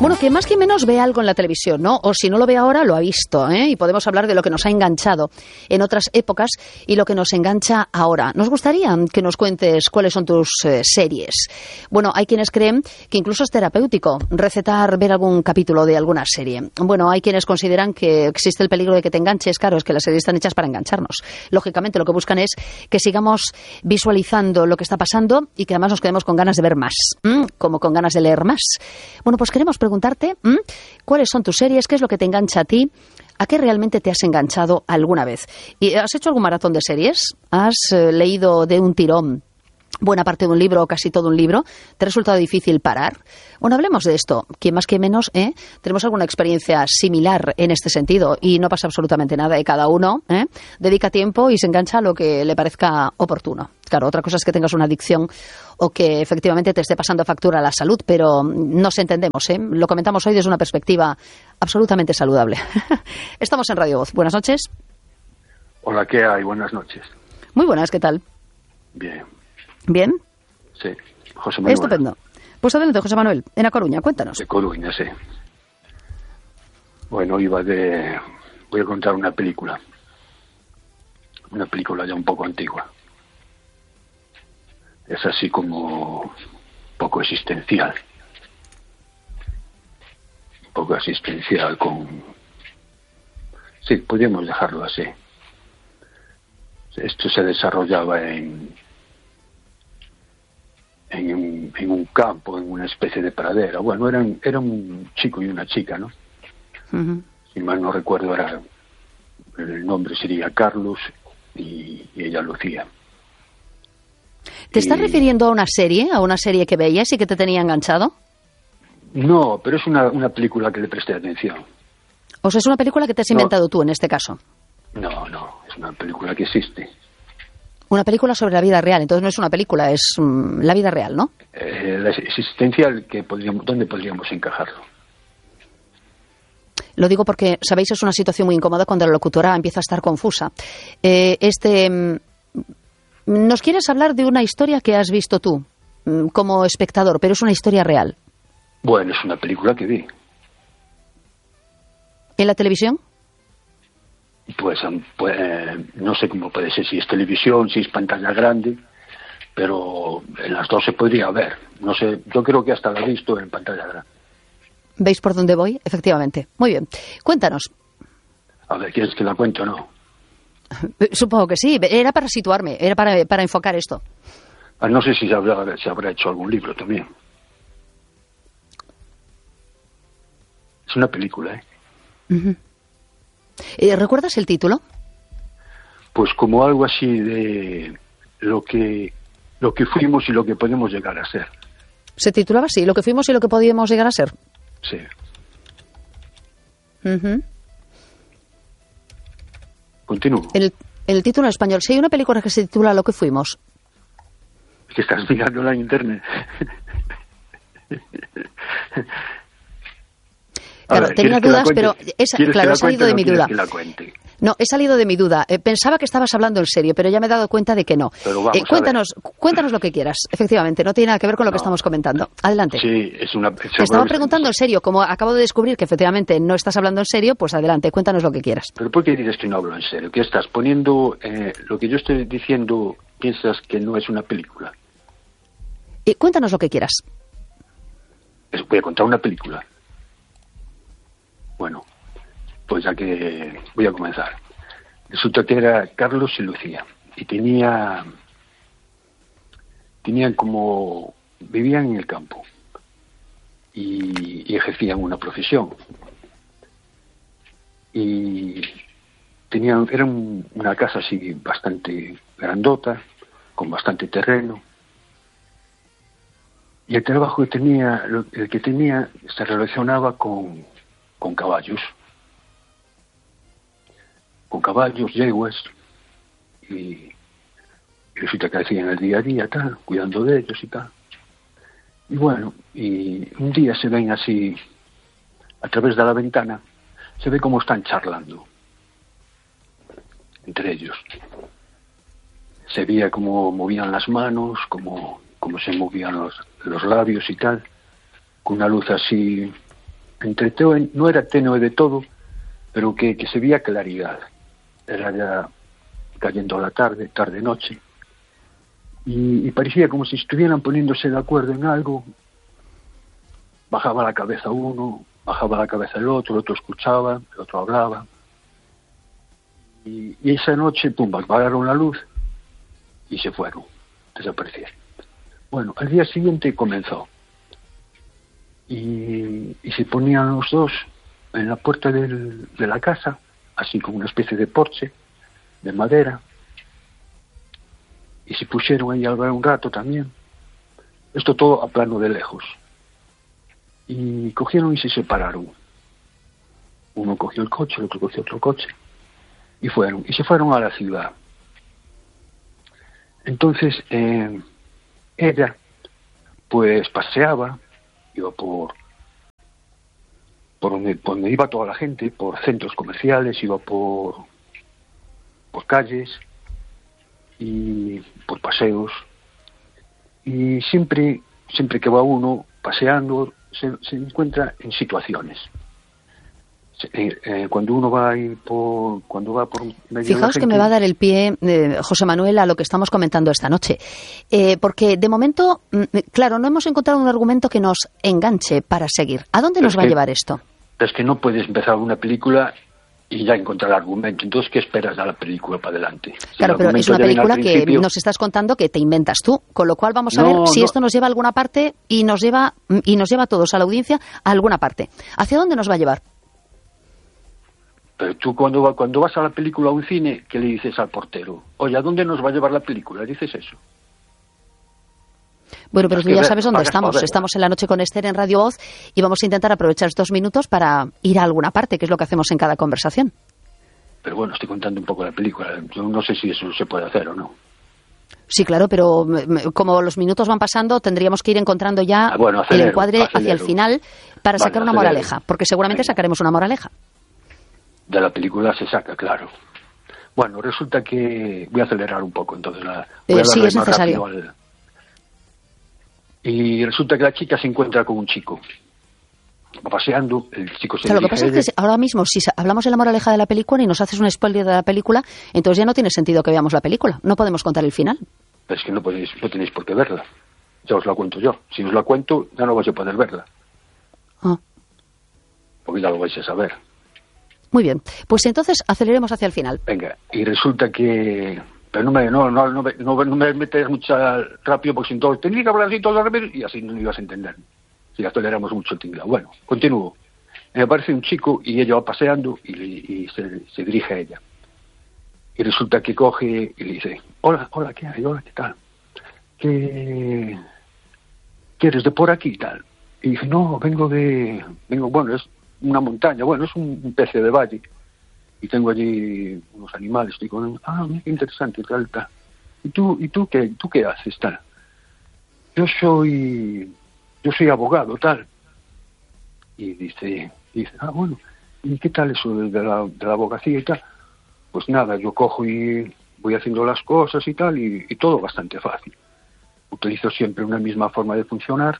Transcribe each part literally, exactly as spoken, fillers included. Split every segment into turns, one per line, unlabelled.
Bueno, que más que menos ve algo en la televisión, ¿no? O si no lo ve ahora, lo ha visto, ¿eh? Y podemos hablar de lo que nos ha enganchado en otras épocas y lo que nos engancha ahora. Nos gustaría que nos cuentes cuáles son tus eh, series. Bueno, hay quienes creen que incluso es terapéutico recetar ver algún capítulo de alguna serie. Bueno, hay quienes consideran que existe el peligro de que te enganches. Claro, es que las series están hechas para engancharnos. Lógicamente, lo que buscan es que sigamos visualizando lo que está pasando y que además nos quedemos con ganas de ver más, ¿m? Como con ganas de leer más. Bueno, pues queremos preguntarte ¿m? cuáles son tus series, qué es lo que te engancha a ti, a qué realmente te has enganchado alguna vez. ¿Y has hecho algún maratón de series? ¿Has eh, leído de un tirón buena parte de un libro o casi todo un libro? ¿Te ha resultado difícil parar? Bueno, hablemos de esto. Quien más que menos, ¿eh? Tenemos alguna experiencia similar en este sentido y no pasa absolutamente nada y cada uno ¿eh? dedica tiempo y se engancha a lo que le parezca oportuno. Claro, otra cosa es que tengas una adicción o que efectivamente te esté pasando factura a la salud, pero nos entendemos, ¿eh? Lo comentamos hoy desde una perspectiva absolutamente saludable. Estamos en Radio Voz. Buenas noches.
Hola, ¿qué hay? Buenas noches.
Muy buenas, ¿qué tal?
Bien.
¿Bien?
Sí, José Manuel.
Estupendo. Pues adelante, José Manuel, en A Coruña, cuéntanos.
De Coruña, sí. Bueno, iba de... Voy a contar una película. Una película ya un poco antigua. Es así como un poco existencial. Un poco existencial con... Sí, podríamos dejarlo así. Esto se desarrollaba en... En un, en un campo, en una especie de pradera. Bueno, eran, era un chico y una chica, ¿no? Uh-huh. Si mal no recuerdo, era el nombre sería Carlos y, y ella Lucía.
¿Te estás y... refiriendo a una serie, a una serie que veías y que te tenía enganchado?
No, pero es una, una película que le presté atención.
O sea, es una película que te has inventado no. tú en este caso.
No, no, es una película que existe.
Una película sobre la vida real, entonces no es una película, es um, la vida real, ¿no?
Eh, la existencial, que podríamos, ¿dónde podríamos encajarlo?
Lo digo porque, sabéis, es una situación muy incómoda cuando la locutora empieza a estar confusa. Eh, este, ¿Nos quieres hablar de una historia que has visto tú, como espectador, pero es una historia real?
Bueno, es una película que vi.
¿En la televisión?
Pues, pues eh, no sé cómo puede ser, si es televisión, si es pantalla grande, pero en las dos se podría ver. No sé, yo creo que hasta la he visto en pantalla grande.
¿Veis por dónde voy? Efectivamente. Muy bien. Cuéntanos.
A ver, ¿quieres que la cuente o no?
Supongo que sí. Era para situarme, era para, para enfocar esto.
Ah, no sé si se habrá, se habrá hecho algún libro también. Es una película, ¿eh?
Uh-huh. ¿Recuerdas el título?
Pues como algo así de lo que lo que fuimos y lo que podemos llegar a ser.
¿Se titulaba así? ¿Lo que fuimos y lo que podíamos llegar a ser?
Sí.
Uh-huh.
Continúo.
El, el título en español. Sí, hay una película que se titula Lo que fuimos.
Es que estás mirándola en internet.
Claro,
ver,
tenía dudas, pero esa, claro, he salido de mi duda. No, he salido de mi duda. Eh, pensaba que estabas hablando en serio, pero ya me he dado cuenta de que no.
Pero vamos,
eh, cuéntanos, cuéntanos lo que quieras. Efectivamente, no tiene nada que ver con lo
no.
que estamos comentando. Adelante.
Sí, es una.
Te estaba preguntando en serio, como acabo de descubrir que efectivamente no estás hablando en serio, pues adelante, cuéntanos lo que quieras.
Pero ¿por qué dices que no hablo en serio? ¿Qué estás poniendo? Eh, lo que yo estoy diciendo, piensas que no es una película.
Eh, cuéntanos lo que quieras.
Les voy a contar una película. Bueno, pues ya que voy a comenzar. Resulta que era Carlos y Lucía. Y tenía... Tenían como... Vivían en el campo. Y, y ejercían una profesión. Y tenían... Era un, una casa así bastante grandota, con bastante terreno. Y el trabajo que tenía... El que tenía se relacionaba con... con caballos, con caballos, yeguas, y, y resulta que hacían el día a día, tal, cuidando de ellos y tal. Y bueno, y un día se ven así, a través de la ventana, se ve cómo están charlando entre ellos. Se veía cómo movían las manos, cómo, cómo se movían los, los labios y tal, con una luz así entre tenue, no era tenue de todo, pero que, que se veía claridad. Era ya cayendo la tarde, tarde-noche, y, y parecía como si estuvieran poniéndose de acuerdo en algo. Bajaba la cabeza uno, bajaba la cabeza el otro, el otro escuchaba, el otro hablaba. Y, y esa noche, pum, apagaron la luz y se fueron, desaparecieron. Bueno, al día siguiente comenzó. Y, y se ponían los dos en la puerta del, de la casa, así como una especie de porche de madera, y se pusieron ahí a hablar un rato también. Esto todo a plano de lejos. Y cogieron y se separaron. Uno cogió el coche, el otro cogió otro coche, y fueron, y se fueron a la ciudad. Entonces, eh, ella, pues paseaba, iba por, por donde, por donde iba toda la gente, por centros comerciales, iba por, por calles y por paseos. Y siempre, siempre que va uno paseando, se, se encuentra en situaciones. Eh, eh, cuando uno va ahí por, cuando va por medio
Fijaos
de la gente,
que me va a dar el pie, eh, José Manuel, a lo que estamos comentando esta noche. Eh, porque de momento, mm, claro, no hemos encontrado un argumento que nos enganche para seguir. ¿A dónde nos
es
va
que,
a llevar esto?
Es que no puedes empezar una película y ya encontrar el argumento. Entonces, ¿qué esperas de la película para adelante? Si
Claro, pero es una película que principio... nos estás contando que te inventas tú, con lo cual vamos a no, ver si no. esto nos lleva a alguna parte y nos lleva y nos lleva a todos, a la audiencia, a alguna parte. ¿Hacia dónde nos va a llevar?
Pero tú cuando, va, cuando vas a la película a un cine, ¿qué le dices al portero? Oye, ¿a dónde nos va a llevar la película? ¿Dices eso?
Bueno, pero tú ya sabes dónde estamos. Estamos en La Noche con Esther en Radio Voz y vamos a intentar aprovechar estos minutos para ir a alguna parte, que es lo que hacemos en cada conversación.
Pero bueno, estoy contando un poco la película. Yo no sé si eso se puede hacer o no.
Sí, claro, pero como los minutos van pasando, tendríamos que ir encontrando ya ah, bueno, acelero, el encuadre acelero. hacia el final para vale, sacar una acelero. moraleja, porque seguramente Venga. sacaremos una moraleja.
De la película se saca, claro. Bueno, resulta que voy a acelerar un poco, entonces la, voy
eh,
a
sí, es necesario.
Al... Y resulta que la chica se encuentra con un chico. Va paseando, el chico se
o sea, lo que pasa es que ahora mismo, si hablamos de la moraleja de la película y nos haces un spoiler de la película, entonces ya no tiene sentido que veamos la película. No podemos contar el final.
Pero es que no, podéis, no tenéis por qué verla. Ya os la cuento yo. Si os la cuento, ya no vais a poder verla.
Ah.
Porque ya lo vais a saber.
Muy bien, pues entonces aceleremos hacia el final.
Venga, y resulta que... Pero no me, no, no, no, no, no me metes mucho rápido, porque si entonces tenía que hablar así todo el y así no ibas a entender. Si aceleramos mucho el tinglado. Bueno, continúo. Me aparece un chico y ella va paseando y, y se, se dirige a ella. Y resulta que coge y le dice, hola, hola, ¿qué hay? Hola, ¿qué tal? ¿Qué, ¿qué eres de por aquí y tal? Y dice, no, vengo de... vengo Bueno, es una montaña, bueno, es un especie de valle. Y tengo allí unos animales. Digo, ah, mira qué interesante, tal, tal. ¿Y tú, y tú qué, tú qué haces, tal? Yo soy, yo soy abogado, tal. Y dice, dice, ah, bueno, ¿y qué tal eso de, de, la, de la abogacía y tal? Pues nada, yo cojo y voy haciendo las cosas y tal, y, y todo bastante fácil. Utilizo siempre una misma forma de funcionar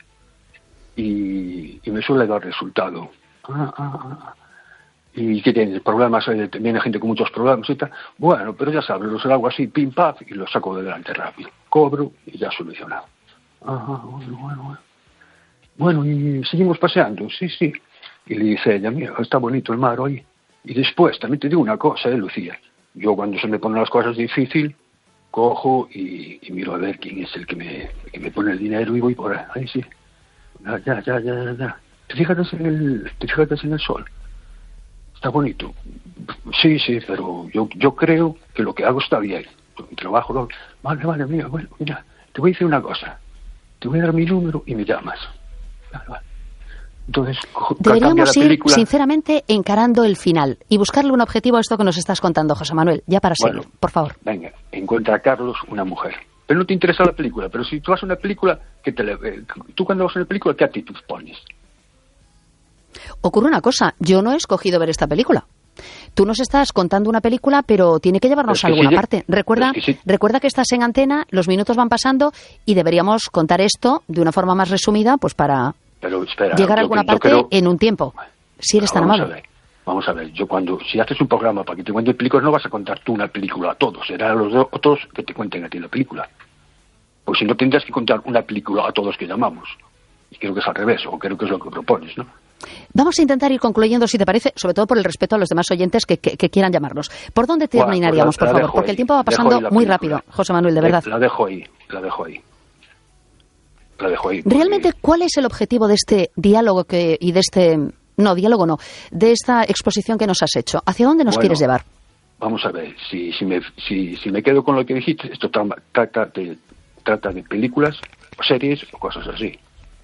y, y me suele dar resultado. Ah, ah, ah. ¿Y qué tienes? ¿Problemas? Viene gente con muchos problemas y tal. Bueno, pero ya sabes, los hago así, pim, pam, y los saco de delante rápido. Cobro y ya solucionado. Ajá, bueno, bueno, bueno. Bueno, y seguimos paseando, sí, sí. Y le dice ella, mira, está bonito el mar hoy. Y después, también te digo una cosa, eh, Lucía. Yo cuando se me ponen las cosas difíciles, cojo y, y miro a ver quién es el que me, el que me pone el dinero y voy por ahí. Ahí sí. Ya, ya, ya, ya, ya. ¿Te fijas en el, te fijas en el sol? Está bonito. Sí, sí, pero yo yo creo que lo que hago está bien. Mi trabajo lo... Vale, vale, mira, bueno, mira, te voy a decir una cosa. Te voy a dar mi número y me llamas. Vale, vale. Entonces,
deberíamos ir,
película...
sinceramente, encarando el final y buscarle un objetivo a esto que nos estás contando, José Manuel. Ya para seguir,
bueno,
por favor.
Venga, encuentra a Carlos una mujer. Pero no te interesa la película, pero si tú vas a una película, que te le... tú cuando vas a una película, ¿qué actitud pones?
Ocurre una cosa, yo no he escogido ver esta película. Tú nos estás contando una película, pero tiene que llevarnos
que
a alguna
sí,
parte. Recuerda,
que sí.
recuerda que estás en antena, los minutos van pasando y deberíamos contar esto de una forma más resumida, pues para
pero espera,
llegar a alguna
yo,
parte
yo creo,
en un tiempo. si eres
Ahora,
tan
vamos
amable.
A ver, vamos a ver, yo cuando, si haces un programa para que te cuenten películas, no vas a contar tú una película a todos, serán los de- otros que te cuenten a ti la película. Pues si no, tendrás que contar una película a todos que llamamos. Y creo que es al revés, o creo que es lo que propones, ¿no?
Vamos a intentar ir concluyendo, si te parece, sobre todo por el respeto a los demás oyentes que, que, que quieran llamarnos. ¿Por dónde
Bueno,
terminaríamos,
pues la-
por
la
favor?
dejo
Porque
ahí,
el tiempo va
dejo
pasando
ahí la
muy
película.
rápido, José Manuel, de
De-
verdad.
La dejo ahí, la dejo ahí. La dejo ahí.
Realmente,
porque-
¿cuál es el objetivo de este diálogo que y de este... No, diálogo no, de esta exposición que nos has hecho? ¿Hacia dónde nos
Bueno,
quieres llevar?
Vamos a ver, si, si, me, si, si me quedo con lo que dijiste, esto tra- trata de, trata de películas, o series o cosas así.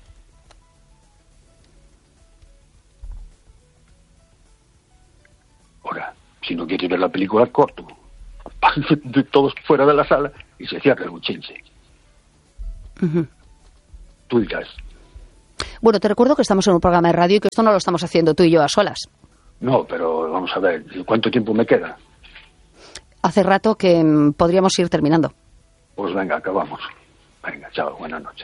Ahora, si no quieres ver la película, corto. De todos fuera de la sala y se cierra el buchinche.
Ujú.
Tú dirás.
Bueno, te recuerdo que estamos en un programa de radio y que esto no lo estamos haciendo tú y yo a solas.
No, pero vamos a ver, ¿cuánto tiempo me queda?
Hace rato que mm, podríamos ir terminando.
Pues venga, acabamos. Venga, chao, buenas noches.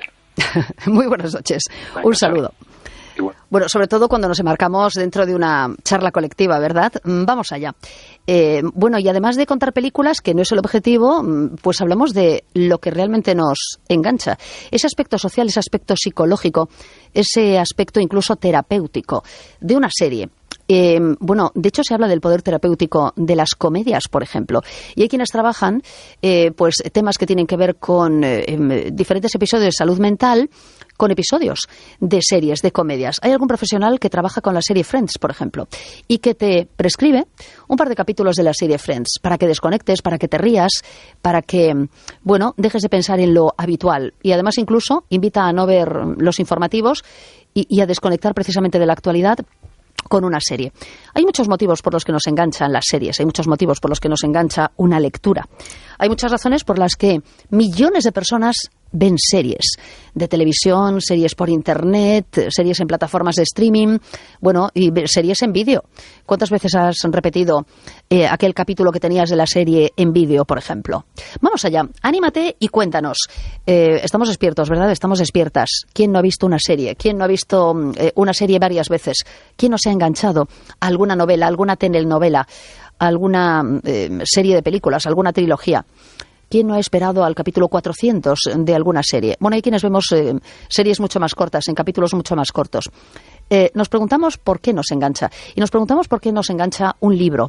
Muy buenas noches.
Venga,
Un saludo.
Igual.
Bueno, sobre todo cuando nos enmarcamos dentro de una charla colectiva, ¿verdad? Mm, Vamos allá. Eh, bueno, y además de contar películas, que no es el objetivo, mm, pues hablamos de lo que realmente nos engancha. Ese aspecto social, ese aspecto psicológico, ese aspecto incluso terapéutico de una serie. Eh, bueno, de hecho se habla del poder terapéutico de las comedias, por ejemplo, y hay quienes trabajan eh, pues temas que tienen que ver con eh, em, diferentes episodios de salud mental, con episodios de series, de comedias. Hay algún profesional que trabaja con la serie Friends, por ejemplo, y que te prescribe un par de capítulos de la serie Friends para que desconectes, para que te rías, para que, bueno, dejes de pensar en lo habitual, y además incluso invita a no ver los informativos y, y a desconectar precisamente de la actualidad con una serie. Hay muchos motivos por los que nos enganchan las series, hay muchos motivos por los que nos engancha una lectura. Hay muchas razones por las que millones de personas ven series de televisión, series por internet, series en plataformas de streaming, bueno, y series en vídeo. ¿Cuántas veces has repetido eh, aquel capítulo que tenías de la serie en vídeo, por ejemplo? Vamos allá, anímate y cuéntanos. Eh, estamos despiertos, ¿verdad? Estamos despiertas. ¿Quién no ha visto una serie? ¿Quién no ha visto eh, una serie varias veces? ¿Quién no se ha enganchado a alguna novela, alguna telenovela, alguna eh, serie de películas, alguna trilogía? ¿Quién no ha esperado al capítulo cuatrocientos de alguna serie? Bueno, hay quienes vemos eh, series mucho más cortas, en capítulos mucho más cortos. Eh, nos preguntamos por qué nos engancha. Y nos preguntamos por qué nos engancha un libro.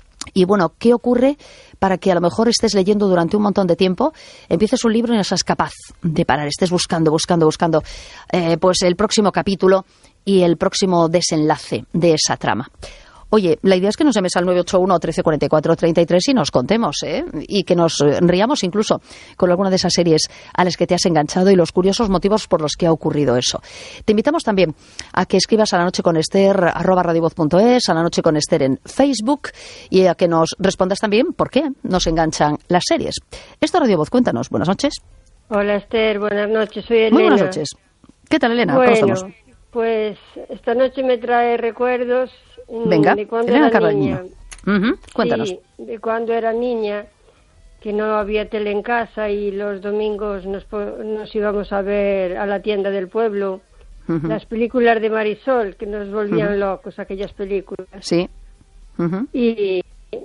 Y bueno, ¿qué ocurre para que a lo mejor estés leyendo durante un montón de tiempo, empieces un libro y no seas capaz de parar, estés buscando, buscando, buscando eh, pues el próximo capítulo y el próximo desenlace de esa trama? Oye, la idea es que nos llames al nueve ocho uno, trece cuarenta y cuatro, treinta y tres y nos contemos, ¿eh? Y que nos riamos incluso con alguna de esas series a las que te has enganchado y los curiosos motivos por los que ha ocurrido eso. Te invitamos también a que escribas a la noche con Esther, arroba radiovoz punto es, a la noche con Esther en Facebook, y a que nos respondas también por qué nos enganchan las series. Esto es Radio Voz, cuéntanos. Buenas noches.
Hola Esther, buenas noches, soy Elena.
Muy buenas noches. ¿Qué tal, Elena?
Bueno,
¿Cómo estamos?
Pues esta noche me trae recuerdos mm,
Venga,
de cuando
Elena
era
Cardañino.
niña.
Uh-huh. Cuéntanos.
Sí, de cuando era niña, que no había tele en casa y los domingos nos, po- nos íbamos a ver a la tienda del pueblo.
Uh-huh.
Las películas de Marisol, que nos volvían
Ujú.
locos, aquellas películas.
Sí. Uh-huh.
Y,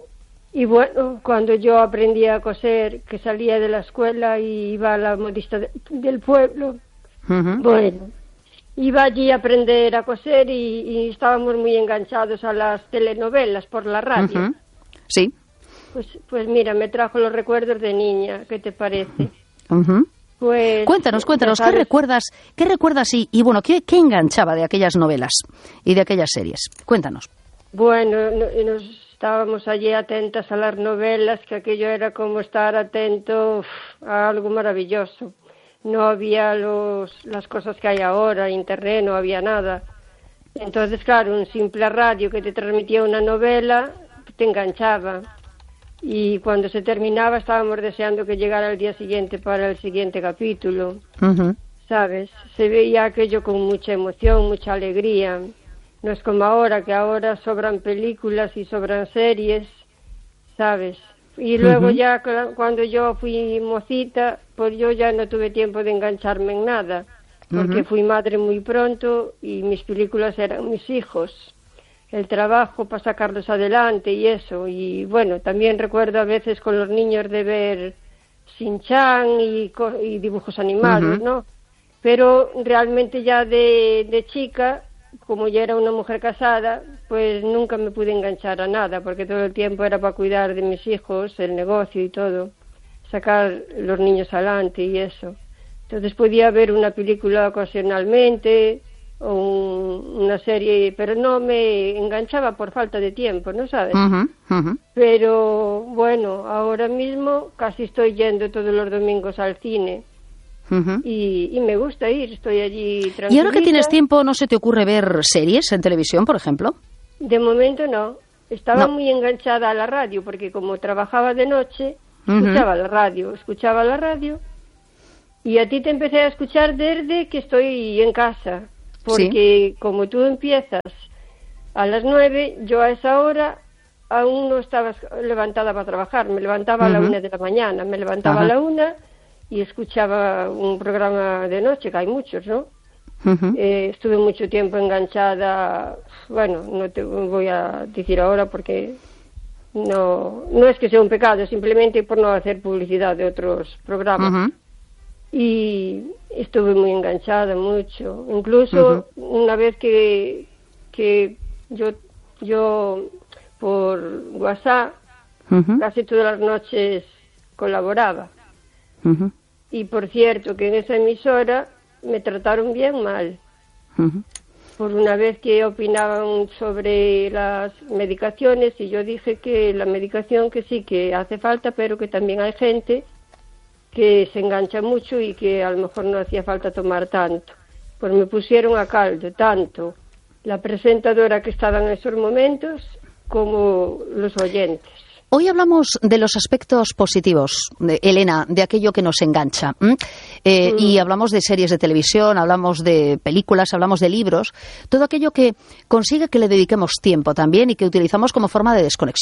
y bueno, cuando yo aprendí a coser, que salía de la escuela y iba a la modista de- del pueblo,
Uh-huh.
bueno, iba allí a aprender a coser y, y estábamos muy enganchados a las telenovelas por la radio.
Uh-huh. Sí.
Pues, pues mira, me trajo los recuerdos de niña, ¿qué te parece?
Uh-huh.
Pues
Cuéntanos, cuéntanos,
ya
¿qué
sabes,
recuerdas, qué recuerdas y, y bueno, ¿qué, qué enganchaba de aquellas novelas y de aquellas series? Cuéntanos.
Bueno, no- nos estábamos allí atentas a las novelas, que aquello era como estar atento uf, a algo maravilloso. No había los, las cosas que hay ahora, internet, no había nada. Entonces, claro, un simple radio que te transmitía una novela te enganchaba. Y cuando se terminaba estábamos deseando que llegara el día siguiente para el siguiente capítulo,
Uh-huh.
¿sabes? Se veía aquello con mucha emoción, mucha alegría. No es como ahora, que ahora sobran películas y sobran series, ¿sabes? Y luego
Ujú.
ya cla- cuando yo fui mocita, pues yo ya no tuve tiempo de engancharme en nada, porque
Ujú.
fui madre muy pronto y mis películas eran mis hijos. el trabajo para sacarlos adelante y eso. Y bueno, también recuerdo a veces con los niños de ver Shin-Chan y, y dibujos animados, uh-huh. ¿no? Pero realmente ya de, de chica, como ya era una mujer casada, pues nunca me pude enganchar a nada, porque todo el tiempo era para cuidar de mis hijos, el negocio y todo, sacar los niños adelante y eso. Entonces podía ver una película ocasionalmente, o un, una serie, pero no me enganchaba por falta de tiempo, ¿no sabes?
Uh-huh, uh-huh.
Pero bueno, ahora mismo casi estoy yendo todos los domingos al cine. Uh-huh. y, y me gusta ir, estoy allí tranquilita.
¿Y ahora que tienes tiempo, no se te ocurre ver series en televisión, por ejemplo?
De momento no. Estaba
no.
muy enganchada a la radio, porque como trabajaba de noche, escuchaba uh-huh. la radio, escuchaba la radio, y a ti te empecé a escuchar desde que estoy en casa. Porque sí. como tú empiezas a las nueve, yo a esa hora aún no estaba levantada para trabajar. Me levantaba uh-huh. a la una de la mañana, me levantaba uh-huh. a la una y escuchaba un programa de noche, que hay muchos, ¿no? Uh-huh. Eh, estuve mucho tiempo enganchada, bueno, no te voy a decir ahora porque no, no es que sea un pecado, simplemente por no hacer publicidad de otros programas. Uh-huh. Y estuve muy enganchada mucho, incluso uh-huh. una vez que que yo yo por WhatsApp uh-huh. casi todas las noches colaboraba. Uh-huh. Y por cierto que en esa emisora me trataron bien mal. Uh-huh. Por una vez que opinaban sobre las medicaciones y yo dije que la medicación que sí que hace falta, pero que también hay gente que se engancha mucho y que a lo mejor no hacía falta tomar tanto. Pues me pusieron a caldo tanto la presentadora que estaba en esos momentos como los oyentes.
Hoy hablamos de los aspectos positivos, de, Elena, de aquello que nos engancha. ¿Mm? Eh, mm. Y hablamos de series de televisión, hablamos de películas, hablamos de libros, todo aquello que consigue que le dediquemos tiempo también y que utilizamos como forma de desconexión.